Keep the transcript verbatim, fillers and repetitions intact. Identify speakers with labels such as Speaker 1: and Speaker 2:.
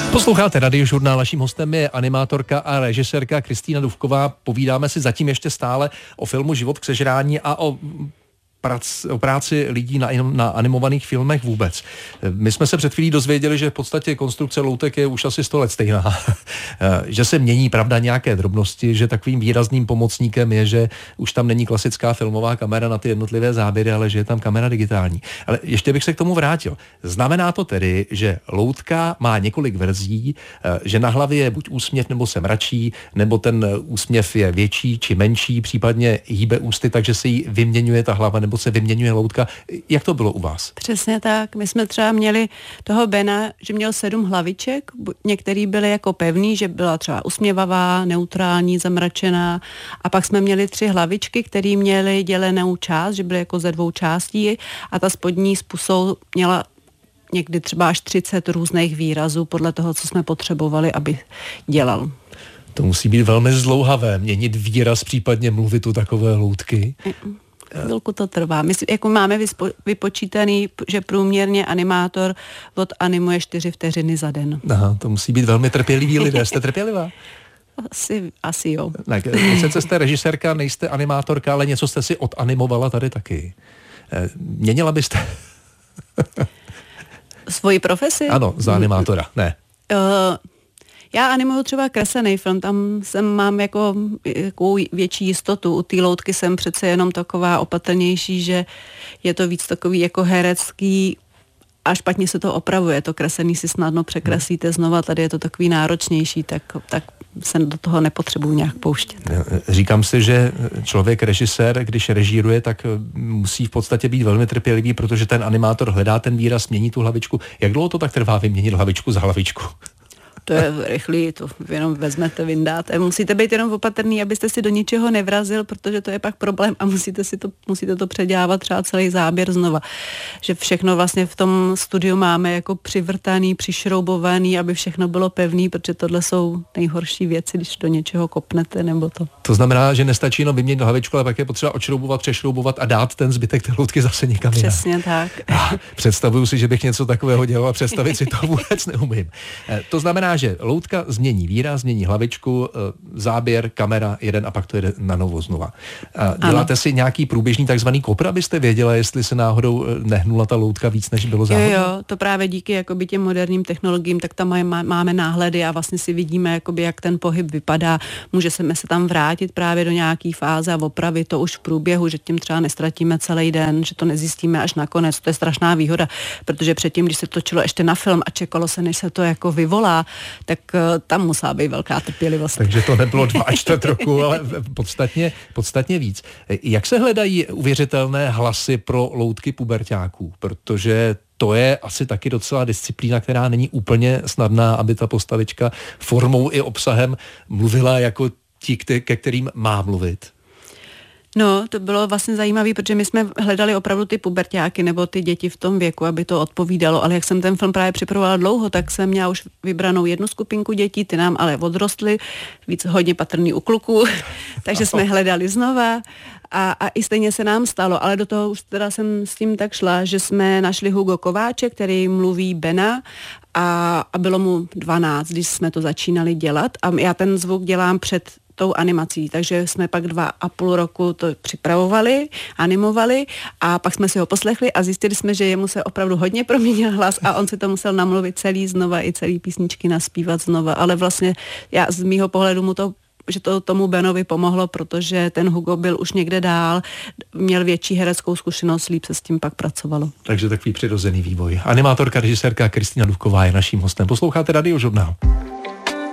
Speaker 1: Posloucháte Radiožurnál, naším hostem je animátorka a režisérka Kristýna Dufková. Povídáme si zatím ještě stále o filmu Život k sežrání a o Prac, o práci lidí na, na animovaných filmech vůbec. My jsme se před chvílí dozvěděli, že v podstatě konstrukce loutek je už asi sto let stejná. Že se mění, pravda, nějaké drobnosti, že takovým výrazným pomocníkem je, že už tam není klasická filmová kamera na ty jednotlivé záběry, ale že je tam kamera digitální. Ale ještě bych se k tomu vrátil. Znamená to tedy, že loutka má několik verzí, že na hlavě je buď úsměv, nebo se mračí, nebo ten úsměv je větší či menší, případně hýbe ústy, takže se jí vyměňuje ta hlava, nebo se vyměňuje loutka. Jak to bylo u vás?
Speaker 2: Přesně tak. My jsme třeba měli toho Bena, že měl sedm hlaviček. Některý byly jako pevný, že byla třeba usměvavá, neutrální, zamračená. A pak jsme měli tři hlavičky, které měly dělenou část, že byly jako ze dvou částí. A ta spodní s pusou měla někdy třeba až třicet různých výrazů podle toho, co jsme potřebovali, aby dělal.
Speaker 1: To musí být velmi zdlouhavé, měnit výraz, případně mluvit u takové loutky.
Speaker 2: Mm. Chvilku to trvá. My si, jako máme vyspo, vypočítaný, že průměrně animátor odanimuje čtyři vteřiny za den.
Speaker 1: Aha, to musí být velmi trpěliví lidé. Jste trpělivá?
Speaker 2: Asi, asi jo.
Speaker 1: Tak, sice jste režisérka, nejste animátorka, ale něco jste si odanimovala tady taky. Měnila byste?
Speaker 2: Svoji profesi?
Speaker 1: Ano, za animátora. Ne.
Speaker 2: Uh, Já animuju třeba kreslený film, tam jsem mám jako, jako větší jistotu. U té loutky jsem přece jenom taková opatrnější, že je to víc takový jako herecký a špatně se to opravuje. To kreslený si snadno překreslíte znova, tady je to takový náročnější, tak, tak se do toho nepotřebuji nějak pouštět.
Speaker 1: Říkám si, že člověk, režisér, když režíruje, tak musí v podstatě být velmi trpělivý, protože ten animátor hledá ten výraz, mění tu hlavičku. Jak dlouho to tak trvá vyměnit hlavičku za hlavičku?
Speaker 2: To je rychlý, to jenom vezmete, vyndáte. Musíte být jenom opatrný, abyste si do ničeho nevrazil, protože to je pak problém a musíte si to, musíte to předělávat třeba celý záběr znova. Že všechno vlastně v tom studiu máme jako přivrtaný, přišroubovaný, aby všechno bylo pevný, protože tohle jsou nejhorší věci, když do něčeho kopnete nebo to.
Speaker 1: To znamená, že nestačí jenom vyměnit hlavičku, ale pak je potřeba odšroubovat, přešroubovat a dát ten zbytek té loutky zase někam jinam.
Speaker 2: Přesně tak.
Speaker 1: A představuju si, že bych něco takového dělal a představit si to vůbec neumím. To znamená, že loutka změní výraz, změní hlavičku, záběr, kamera, jeden a pak to jede na novo znova. Děláte ano. si nějaký průběžný takzvaný kopr, abyste věděla, jestli se náhodou nehnula ta loutka víc, než bylo záhodno?
Speaker 2: Jo, jo, to právě díky jakoby těm moderním technologiím, tak tam máme náhledy a vlastně si vidíme, jakoby, jak ten pohyb vypadá. Můžeme se tam vrátit právě do nějaký fáze a opravit to už v průběhu, že tím třeba nestratíme celý den, že to nezjistíme až nakonec. To je strašná výhoda, protože předtím, když se točilo ještě na film a čekalo se, než se to jako vyvolá, tak tam musela být velká trpělivost.
Speaker 1: Takže to nebylo dva a čtvrt roku, ale podstatně, podstatně víc. Jak se hledají uvěřitelné hlasy pro loutky puberťáků? Protože to je asi taky docela disciplína, která není úplně snadná, aby ta postavička formou i obsahem mluvila jako ti, ke kterým má mluvit.
Speaker 2: No, to bylo vlastně zajímavé, protože my jsme hledali opravdu ty puberťáky nebo ty děti v tom věku, aby to odpovídalo, ale jak jsem ten film právě připravovala dlouho, tak jsem měla už vybranou jednu skupinku dětí, ty nám ale odrostly, víc hodně patrný u kluků, takže jsme hledali znova a, a i stejně se nám stalo, ale do toho už teda jsem s tím tak šla, že jsme našli Hugo Kováče, který mluví Bena a, a bylo mu dvanáct, když jsme to začínali dělat a já ten zvuk dělám před tou animací, takže jsme pak dva a půl roku to připravovali, animovali a pak jsme si ho poslechli a zjistili jsme, že jemu se opravdu hodně proměnil hlas a on si to musel namluvit celý znova i celý písničky naspívat znova, ale vlastně já z mýho pohledu mu to že to tomu Benovi pomohlo, protože ten Hugo byl už někde dál, měl větší hereckou zkušenost, líp se s tím pak pracovalo.
Speaker 1: Takže takový přirozený vývoj. Animátorka, režisérka Kristýna Dufková je naším hostem. Posloucháte Radiožurnál.